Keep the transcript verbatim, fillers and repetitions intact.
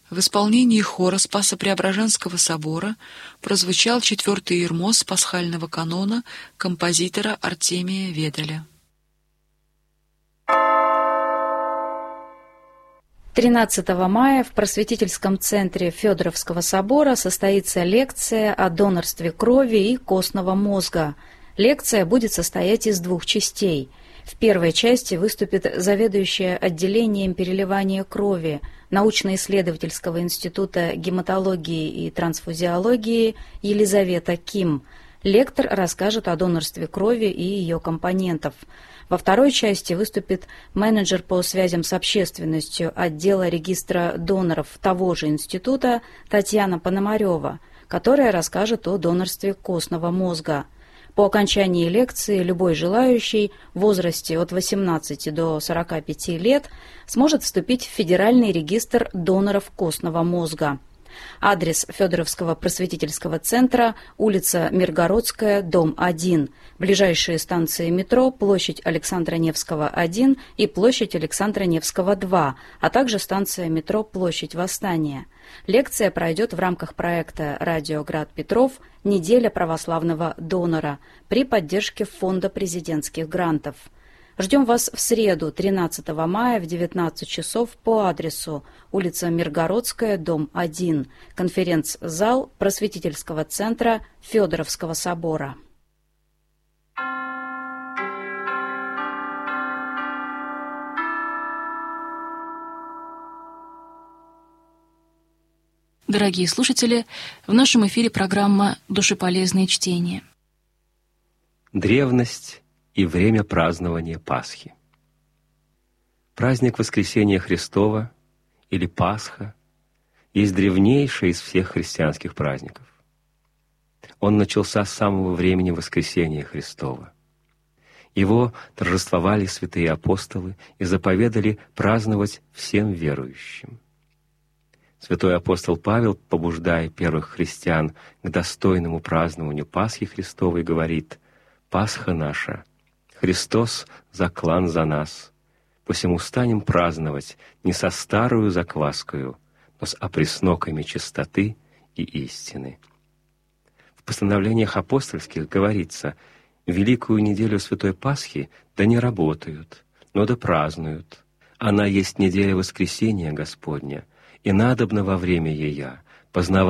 В исполнении хора Спасо-Преображенского собора прозвучал четвертый ирмос пасхального канона композитора Артемия Ведаля. тринадцатого мая в Просветительском центре Федоровского собора состоится лекция о донорстве крови и костного мозга. Лекция будет состоять из двух частей. В первой части выступит заведующая отделением переливания крови научно-исследовательского института гематологии и трансфузиологии Елизавета Ким. Лектор расскажет о донорстве крови и ее компонентов. Во второй части выступит менеджер по связям с общественностью отдела регистра доноров того же института Татьяна Пономарева, которая расскажет о донорстве костного мозга. По окончании лекции любой желающий в возрасте от восемнадцати до сорока пяти лет сможет вступить в Федеральный регистр доноров костного мозга. Адрес Федоровского просветительского центра, улица Миргородская, дом один. Ближайшие станции метро, площадь Александра Невского, один и площадь Александра Невского, два, а также станция метро, площадь Восстания. Лекция пройдет в рамках проекта «Радио Град Петров. Неделя православного донора» при поддержке Фонда президентских грантов. Ждем вас в среду, тринадцатого мая в девятнадцать часов по адресу улица Миргородская, дом один, конференц-зал Просветительского центра Федоровского собора. Дорогие слушатели, в нашем эфире программа «Душеполезные чтения». Древность и время празднования Пасхи. Праздник Воскресения Христова или Пасха есть древнейший из всех христианских праздников. Он начался с самого времени Воскресения Христова. Его торжествовали святые апостолы и заповедали праздновать всем верующим. Святой апостол Павел, побуждая первых христиан к достойному празднованию Пасхи Христовой, говорит: «Пасха наша, Христос заклан за нас, посему станем праздновать не со старую закваскою, но с опресноками чистоты и истины». В постановлениях апостольских говорится: «Великую неделю Святой Пасхи да не работают, но да празднуют. Она есть неделя Воскресения Господня, и надобно во время ея познавать